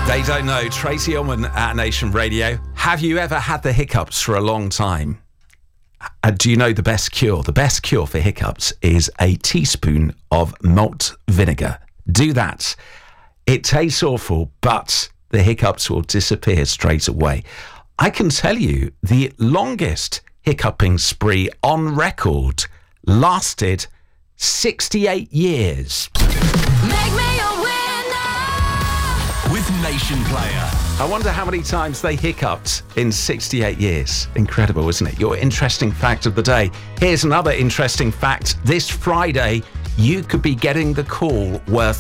They don't know. Tracy Ullman at Nation Radio. Have you ever had the hiccups for a long time? Do you know the best cure? The best cure for hiccups is a teaspoon of malt vinegar. Do that. It tastes awful, but the hiccups will disappear straight away. I can tell you the longest hiccuping spree on record lasted 68 years. Make me a winner with Nation Player. I wonder how many times they hiccuped in 68 years. Incredible, isn't it? Your interesting fact of the day. Here's another interesting fact. This Friday, you could be getting the call worth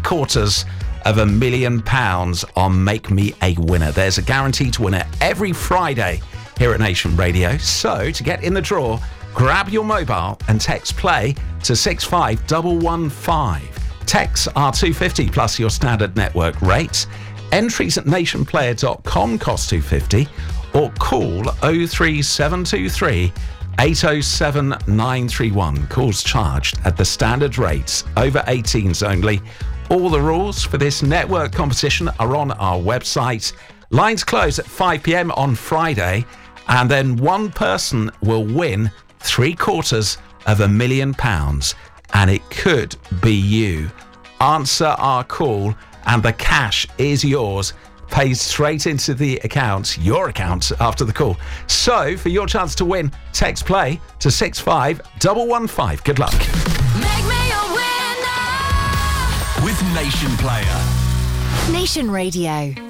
£750,000 on Make Me a Winner. There's a guaranteed winner every Friday here at Nation Radio. So, to get in the draw, grab your mobile and text play to 65115. Texts are $2.50 plus your standard network rates. Entries at nationplayer.com cost $2.50 or call 03723 807 931. Calls charged at the standard rates. Over 18s only. All the rules for this network competition are on our website. Lines close at 5 p.m. on Friday, and then one person will win £750,000, and it could be you. Answer our call, and the cash is yours. Paid straight into the account, your account, after the call. So, for your chance to win, text play to 65115. Good luck. Make me a winner with Nation Player. Nation Radio.